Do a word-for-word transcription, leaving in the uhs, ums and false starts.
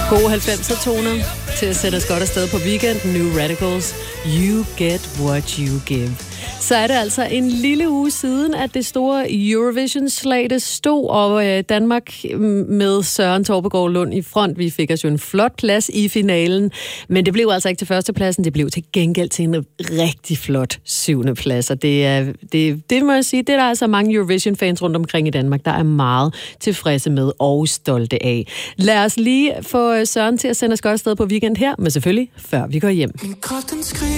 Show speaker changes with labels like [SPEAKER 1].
[SPEAKER 1] Gode halvfemser-toner til at sætte os godt afsted på weekenden. New Radicals, You Get What You Give. Så er det altså en lille uge siden, at det store Eurovision-slag stod, og øh, Danmark med Søren Torpegaard Lund i front. Vi fik os jo en flot plads i finalen, men det blev altså ikke til førstepladsen. Det blev til gengæld til en rigtig flot syvende plads, og det, er, det, det må jeg sige, det er der altså mange Eurovision-fans rundt omkring i Danmark, der er meget tilfredse med og stolte af. Lad os lige få Søren til at sende os godt afsted på weekend her, men selvfølgelig før vi går hjem.